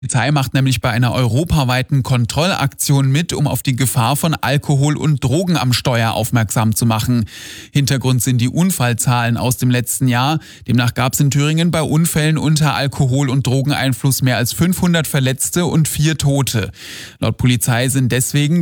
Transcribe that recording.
Die Polizei macht nämlich bei einer europaweiten Kontrollaktion mit, um auf die Gefahr von Alkohol und Drogen am Steuer aufmerksam zu machen. Hintergrund sind die Unfallzahlen aus dem letzten Jahr. Demnach gab es in Thüringen bei Unfällen unter Alkohol- und Drogeneinfluss mehr als 500 Verletzte und 4 Tote. Laut Polizei sind deswegen